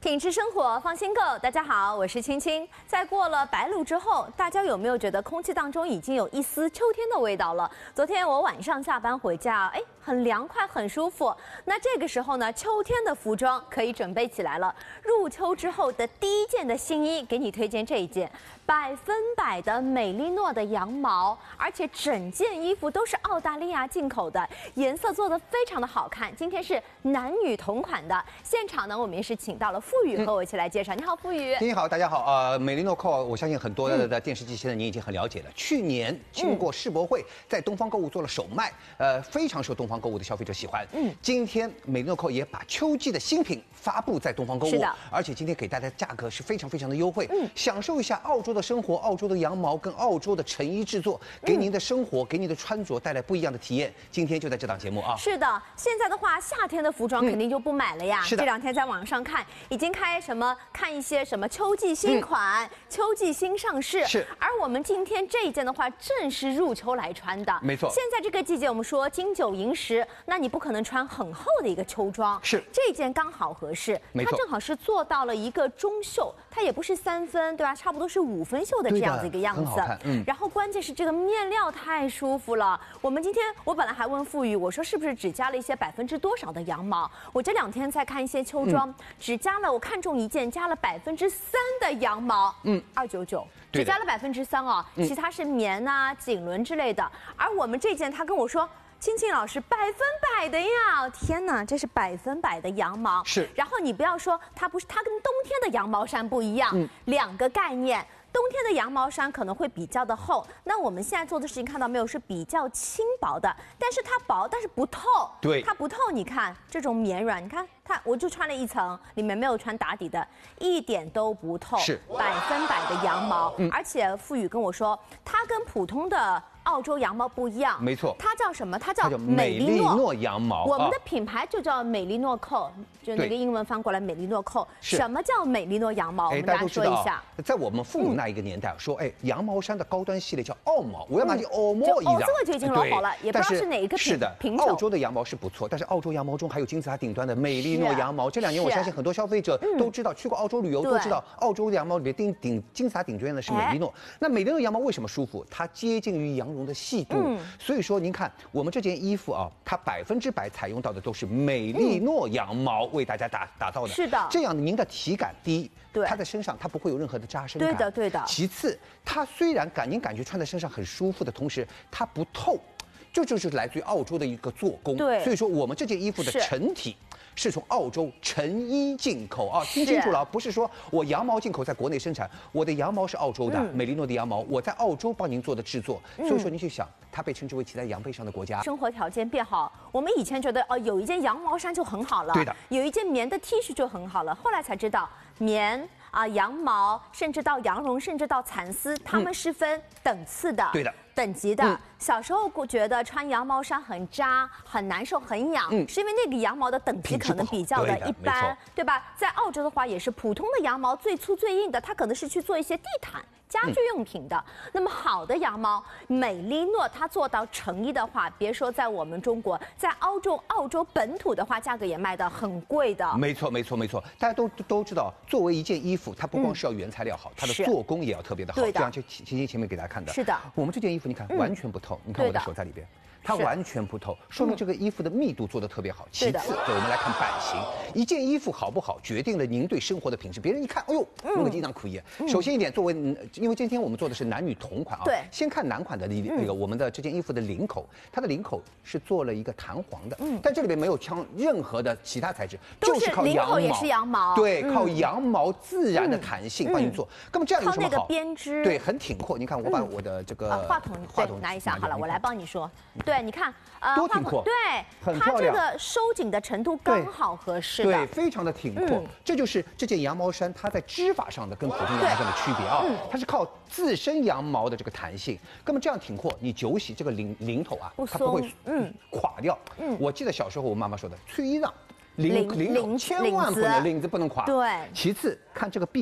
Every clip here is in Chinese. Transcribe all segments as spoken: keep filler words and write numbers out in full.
品质生活，放心购。大家好，我是青青。在过了白露之后，大家有没有觉得空气当中已经有一丝秋天的味道了？昨天我晚上下班回家，哎，很凉快，很舒服。那这个时候呢，秋天的服装可以准备起来了。入秋之后的第一件的新衣，给你推荐这一件，百分百的美利诺的羊毛，而且整件衣服都是澳大利亚进口的，颜色做得非常的好看。今天是男女同款的，现场呢，我们也是请到了傅宇和我一起来介绍。嗯、你好，傅宇。 你好，大家好。呃，美利诺扣，我相信很多的的电视机现在您已经很了解了。嗯、去年经过世博会，在东方购物做了首卖，呃，非常受东方购物的消费者喜欢。嗯，今天美利诺扣也把秋季的新品发布在东方购物，是的，而且今天给大家的价格是非常非常的优惠。嗯，享受一下澳洲的生活，澳洲的羊毛跟澳洲的成衣制作，给您的生活、给您的穿着带来不一样的体验。今天就在这档节目啊。 是的，现在的话，夏天的服装肯定就不买了呀。嗯、 是的， 这两天在网上看，已经开什么看一些什么秋季新款、嗯、秋季新上市。 是， 而我们今天这一件的话，正是入秋来穿的。 没错。 现在这个季节，我们说金九银十，那你不可能穿很厚的一个秋装。 是， 这件刚好合适。 没错。 它正好是做到了一个中袖，它也不是三分，对吧？差不多是五分袖的这样子一个样子。 很好看。嗯。 然后关键是这个面料太舒服了。我们今天我本来还问傅宇，我说是不是只加了一些百分之多少的羊毛？我这两天在看一些秋装，嗯、只加了我看中一件加了百分之三的羊毛，嗯，二九九，只加了百分之三哦，嗯、其他是棉啊、锦纶之类的。而我们这件，他跟我说。青青老师，百分百的呀！天哪，这是百分百的羊毛。 是。然后你不要说它不是，它跟冬天的羊毛衫不一样，嗯、两个概念。冬天的羊毛衫可能会比较的厚，那我们现在做的事情看到没有，是比较轻薄的，但是它薄，但是不透。 对， 它不透。你看这种绵软，你看它，我就穿了一层，里面没有穿打底的，一点都不透。 是百分百的羊毛，嗯、而且傅宇跟我说，它跟普通的澳洲羊毛不一样。 没错。 它叫什么？它叫美利诺羊毛。 我们的品牌就叫美利诺扣，就那个英文翻过来美利诺扣。什么叫美利诺羊毛？我们大家说一下。 在我们父母那一个年代，说哎，羊毛衫的高端系列叫澳毛，我要买件澳毛衣的。 哦，这个就已经老好了，也不知道是哪一个品。 是的， 品种。 澳洲的羊毛是不错，但是澳洲羊毛中还有金字塔顶端的美利诺羊毛。这两年我相信很多消费者都知道，去过澳洲旅游都知道，澳洲的羊毛里面顶顶金字塔顶端的是美利诺。那美利诺羊毛为什么舒服？它接近于羊绒的细度。所以说，您看我们这件衣服啊，它百分之百采用到的都是美利诺羊毛为大家打打造的。 是的， 这样您的体感第一， 对， 它在身上它不会有任何的扎身感。 对的，对的。 其次，它虽然感您感觉穿在身上很舒服的同时，它不透，这就是来自于澳洲的一个做工。 对， 所以说我们这件衣服的成体是从澳洲成衣进口啊，听清楚了，不是说我羊毛进口在国内生产，我的羊毛是澳洲的，嗯、美利诺的羊毛，我在澳洲帮您做的制作。嗯、所以说您去想，它被称之为骑在羊背上的国家， 生活条件变好。我们以前觉得哦，有一件羊毛衫就很好了， 对的， 有一件棉的 T 恤就很好了，后来才知道棉。啊，羊毛，甚至到羊绒，甚至到蚕丝，它们是分等次的， 对的， 等级的。嗯、小时候觉得穿羊毛衫很扎、很难受、很痒，嗯、是因为那个羊毛的等级可能比较的一般， 对, 对吧？在澳洲的话，也是普通的羊毛最粗最硬的，它可能是去做一些地毯。家居用品的，嗯、那么好的羊毛，美利诺它做到成衣的话，别说在我们中国，在澳洲、澳洲本土的话，价格也卖得很贵的。 没错，没错，没错，大家都都知道，作为一件衣服，它不光是要原材料好，嗯、它的做工也要特别的好。 对的， 就像就前前前面给大家看的。 是的， 我们这件衣服，你看、嗯、完全不透，你看我的手在里边。它完全不透，说明这个衣服的密度做得特别好。其次，我们来看版型，一件衣服好不好，决定了您对生活的品质。别人一看，哎呦，那个经常可以。首先一点，作为因为今天我们做的是男女同款啊， 对， 先看男款的那个我们的这件衣服的领口，它的领口是做了一个弹簧的，嗯，但这里边没有枪任何的其他材质，就是靠羊毛， 也是羊毛， 对，靠羊毛自然的弹性帮你做。那么这样有什么好？ 靠那个编织， 对，很挺阔。你看，我把我的这个话筒话筒拿一下好了，我来帮你说。对，你看，呃， 多挺阔， 对，它这个收紧的程度刚好合适的， 对，非常的挺阔。这就是这件羊毛衫它在织法上的跟普通羊毛衫的区别啊，它是靠自身羊毛的这个弹性。那么这样挺阔，你久洗这个领领头啊，它不会嗯垮掉。嗯，我记得小时候我妈妈说的，吹让领领口千万不能领子不能垮。 对， 其次看这个臂膀。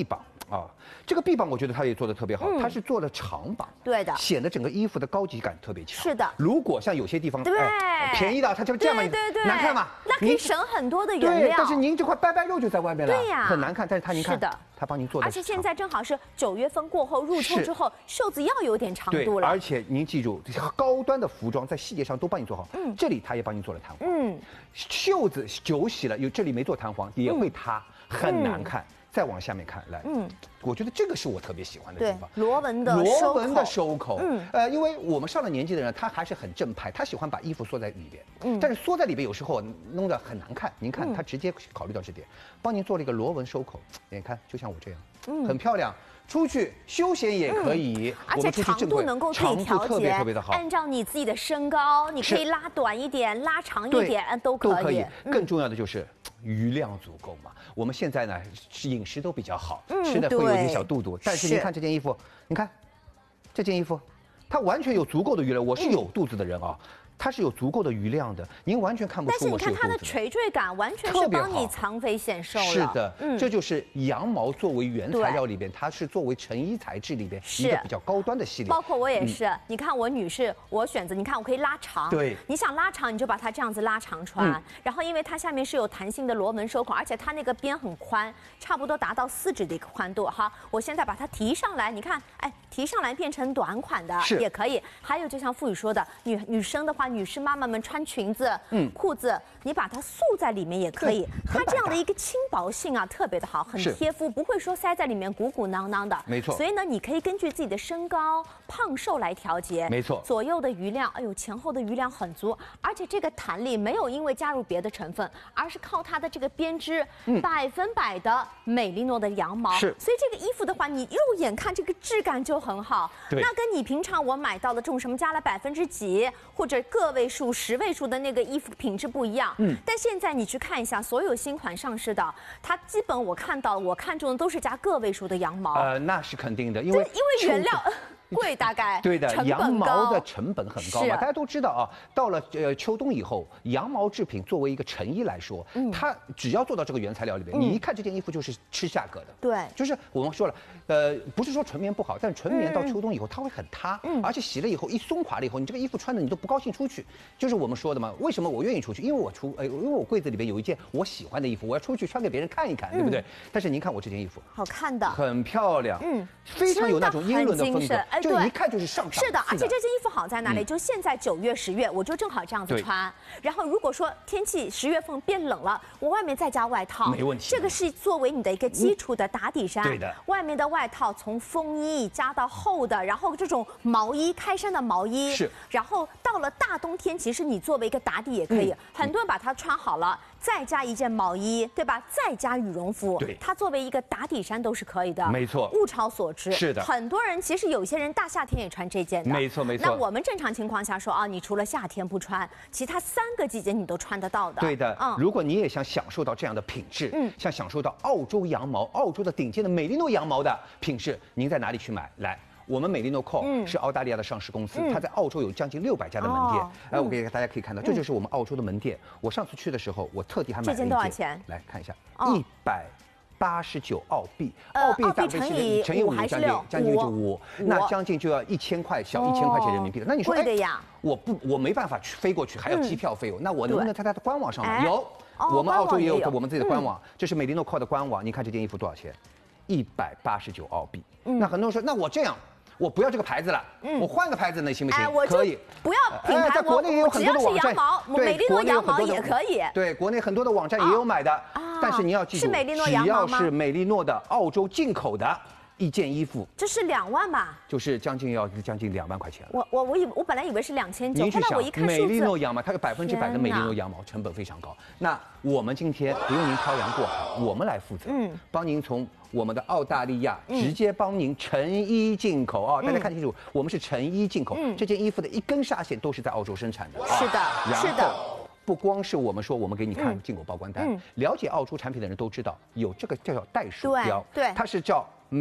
啊，这个臂膀我觉得它也做的特别好，它是做了长膀， 对的， 显得整个衣服的高级感特别强。 是的， 如果像有些地方对便宜的，它就这样嘛， 对对， 难看嘛， 那可以省很多的原对， 料。 但是您这块拜拜肉就在外面了， 对呀， 很难看。但是它您看， 是的， 它帮您做的， 而且现在正好是九月份过后入秋之后，袖子要有点长度了。 而且您记住，高端的服装在细节上都帮你做好。嗯，这里它也帮你做了弹簧。嗯，袖子久洗了，有这里没做弹簧也会塌，很难看。再往下面看来，嗯，我觉得这个是我特别喜欢的地方。 螺纹的螺纹的收口，嗯，呃，因为我们上了年纪的人，他还是很正派，他喜欢把衣服缩在里边，嗯，但是缩在里边有时候弄得很难看。您看，他直接考虑到这点，帮您做了一个螺纹收口，你看，就像我这样，嗯，很漂亮。出去休闲也可以， 而且长度能够自己调节， 特别特别的好。 按照你自己的身高，你可以拉短一点、拉长一点，都可以。 都可以。更重要的就是余量足够嘛。我们现在呢，饮食都比较好，吃的会有点小肚肚。但是您看这件衣服，你看这件衣服，它完全有足够的余量。我是有肚子的人啊。它是有足够的余量的，您完全看不出我是有肚子的。 但是你看它的垂坠感，完全是帮你藏肥显瘦了。 是的，嗯，这就是羊毛作为原材料里边，它是作为成衣材质里边一个比较高端的系列。 包括我也是，你看我女士，我选择，你看我可以拉长。 对， 你想拉长，你就把它这样子拉长穿。然后因为它下面是有弹性的螺纹收口，而且它那个边很宽，差不多达到四指的一个宽度。哈，我现在把它提上来，你看，哎，提上来变成短款的也可以。还有就像傅宇说的，女女生的话。女士妈妈们穿裙子、嗯、裤子，你把它束在里面也可以。它这样的一个轻薄性啊，特别的好，很贴肤，不会说塞在里面鼓鼓囊囊的。 没错。 所以呢，你可以根据自己的身高、胖瘦来调节。 没错。 左右的余量，哎呦，前后的余量很足，而且这个弹力没有因为加入别的成分，而是靠它的这个编织，嗯、百分百的美利诺的羊毛。 是。 所以这个衣服的话，你肉眼看这个质感就很好。 对。 那跟你平常我买到的这种什么加了百分之几或者个位数、十位数的那个衣服品质不一样，嗯，但现在你去看一下，所有新款上市的，它基本我看到我看中的都是加个位数的羊毛。 呃，那是肯定的，因为因为原料贵，大概对的，羊毛的成本很高嘛，大家都知道啊。到了呃秋冬以后，羊毛制品作为一个成衣来说，嗯，它只要做到这个原材料里边，嗯、你一看这件衣服就是吃价格的。 对， 就是我们说了，呃，不是说纯棉不好，但纯棉到秋冬以后它会很塌，嗯，而且洗了以后一松垮了以后，你这个衣服穿的你都不高兴出去。就是我们说的嘛，为什么我愿意出去？因为我出，呃，因为我柜子里边有一件我喜欢的衣服，我要出去穿给别人看一看，对不对？但是您看我这件衣服， 好看的， 很漂亮，嗯，非常有那种英伦的风格，就一看就是上档次的。 是的，而且这件衣服好在哪里？就现在九月、十月，我就正好这样子穿。然后如果说天气十月份变冷了，我外面再加外套， 没问题。 这个是作为你的一个基础的打底衫。 对的。 外面的外套从风衣加到厚的，然后这种毛衣开衫的毛衣， 是。 然后到了大冬天，其实你作为一个打底也可以。很多人把它穿好了，再加一件毛衣，对吧？再加羽绒服， 对， 它作为一个打底衫都是可以的。 没错。 物超所值。 是的。 很多人其实有些人大夏天也穿这件的。 没错没错。 那我们正常情况下说啊，你除了夏天不穿，其他三个季节你都穿得到的。 对的。嗯。如果你也想享受到这样的品质，嗯，想享受到澳洲羊毛、澳洲的顶尖的美利诺羊毛的品质，您在哪里去买？来。我们美利诺 Co 是澳大利亚的上市公司，它在澳洲有将近六百家的门店。哎，我给大家可以看到，这就是我们澳洲的门店。我上次去的时候，我特地还买了一件。 这件多少钱？ 来看一下，一百八十九澳币。澳币大概是乘以五，将近将近就五，那将近就要一千块，小一千块钱人民币了。那你说，哎，我不，我没办法去飞过去，还要机票费用，那我能不能在它的官网上买？有，我们澳洲也有我们自己的官网，这是美利诺 Co 的官网。你看这件衣服多少钱？一百八十九澳币。那很多人说，那我这样。我不要这个牌子了，嗯，我换个牌子，那行不行？ 哎，我可以， 不要品牌， 在国内也有很多的网站， 美利诺羊毛也可以。 对，国内很多的网站也有买的，但是你要记住， 是美利诺羊毛吗？ 只要是美利诺的澳洲进口的一件衣服， 这是两万吧？ 就是将近要将近两万块钱了。 我我我以我本来以为是两千九， 后来我一看数字， 美利诺羊毛它有百分之百的美利诺羊毛，成本非常高。那我们今天不用您漂洋过海，我们来负责，嗯，帮您从。我们的澳大利亚直接帮您成衣进口啊！大家看清楚，我们是成衣进口，这件衣服的一根纱线都是在澳洲生产的。 是的，是的。 不光是我们说，我们给你看进口报关单，了解澳洲产品的人都知道有这个叫代数标， 对， 它是叫 made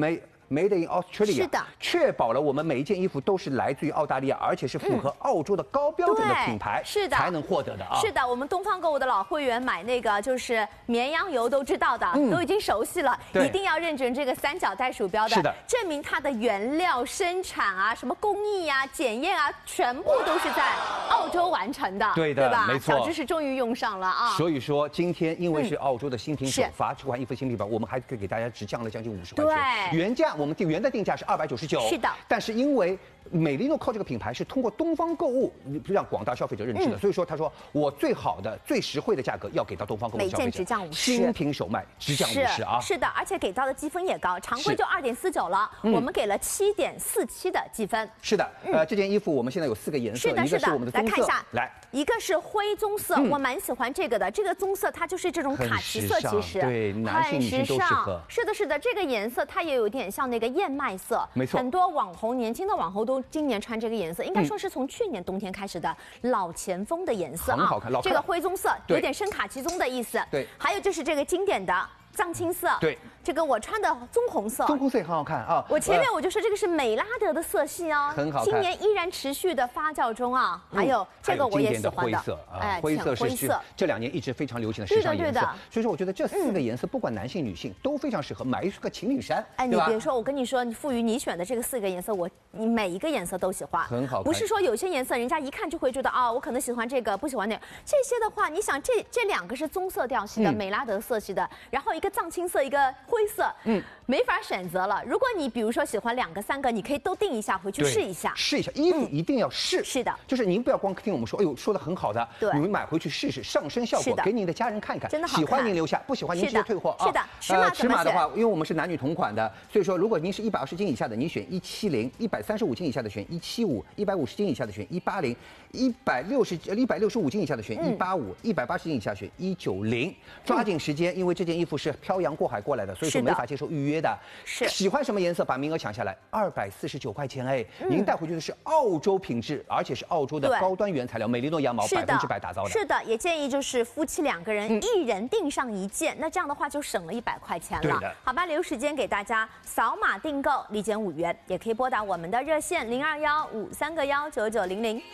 Made in Australia， 是的， 确保了我们每一件衣服都是来自于澳大利亚，而且是符合澳洲的高标准的品牌， 是的， 才能获得的啊。 是的，我们东方购物的老会员买那个就是绵羊油都知道的，嗯、都已经熟悉了，一定要认准这个三角袋鼠标的， 是的， 证明它的原料生产啊、什么工艺啊、检验啊，全部都是在澳洲完成的， 对的， 对吧？ 没错， 小知识终于用上了啊。 所以说今天因为是澳洲的新品首嗯、 发，这款衣服新品版，我们还可以给大家只降了将近五十块钱， 对， 原价我们定原的定价是二百九十九， 是的， 但是因为美丽诺蔻这个品牌是通过东方购物让广大消费者认知的，嗯、所以说他说我最好的、最实惠的价格要给到东方购物消费者， 每件只降五十， 新品首卖只降五十啊！ 是的，而且给到的积分也高，常规就二点四九了，嗯、我们给了七点四七的积分。 是的，呃，这件衣服我们现在有四个颜色， 是的， 一个是我们的棕色， 来看一下， 来， 一个是灰棕色，嗯、我蛮喜欢这个的，这个棕色它就是这种卡其色，其实对男性女性都适合。 是的，是的，这个颜色它也有点像那个燕麦色， 没错， 很多网红年轻的网红都今年穿这个颜色，应该说是从去年冬天开始的老前锋的颜色啊， 很好看，老这个灰棕色有点深卡其棕的意思， 对， 还有就是这个经典的藏青色， 对， 这个我穿的棕红色， 棕红色也很好看啊。 我前面我就说这个是美拉德的色系哦， 很好看， 今年依然持续的发酵中啊。还有这个我也喜欢的， 哎，灰色是这两年一直非常流行的时尚颜色。所以说我觉得这四个颜色不管男性女性都非常适合，买一个情侣衫。 哎，你别说，我跟你说，傅予你选的这个四个颜色，我你每一个颜色都喜欢， 很好看。 不是说有些颜色人家一看就会觉得啊，我可能喜欢这个，不喜欢那个。这些的话，你想这这两个是棕色调系的，美拉德色系的，然后一个藏青色，一个灰色，嗯，没法选择了。如果你比如说喜欢两个、三个，你可以都定一下，回去试一下。 试一下，衣服一定要试。 是的， 就是您不要光听我们说，哎呦，说的很好的， 对， 你们买回去试试，上身效果给您的家人看看， 真的好看。 喜欢您留下，不喜欢您直接退货啊。 是的，尺码尺码的话，因为我们是男女同款的，所以说如果您是一百二十斤以下的，您选一七零；一百三十五斤以下的选一七五；一百五十斤以下的选一八零；一百六十一百六十五斤以下的选一八五；一百八十斤以下选一九零。抓紧时间，因为这件衣服是漂洋过海过来的，所以说没法接受预约的。 是喜欢什么颜色，把名额抢下来，二百四十九块钱哎，您带回去的是澳洲品质，而且是澳洲的高端原材料，美丽诺羊毛百分之百打造的。 是的，也建议就是夫妻两个人一人订上一件，那这样的话就省了一百块钱了。 对的， 好吧，留时间给大家扫码订购，立减五元，也可以拨打我们的热线零二幺五三个幺九九零零。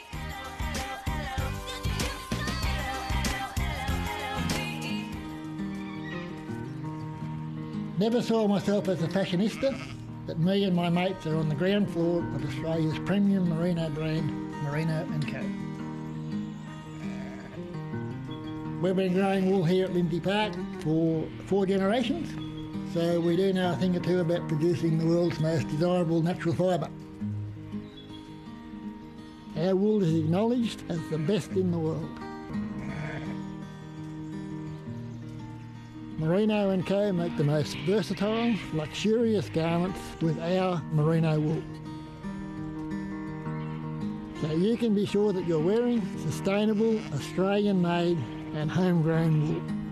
Never saw myself as a fashionista, but me and my mates are on the ground floor of Australia's premium merino brand, Merino and Co. We've been growing wool here at Lindsay Park for four generations, so we do know a thing or two about producing the world's most desirable natural fibre. Our wool is acknowledged as the best in the world. Merino and Co make the most versatile, luxurious garments with our merino wool. So you can be sure that you're wearing sustainable, Australian-made and homegrown wool.